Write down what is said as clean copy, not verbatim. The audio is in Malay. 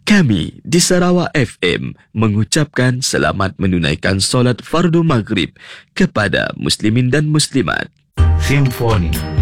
Kami di Sarawak FM mengucapkan selamat menunaikan solat fardu maghrib kepada muslimin dan muslimat. Simfoni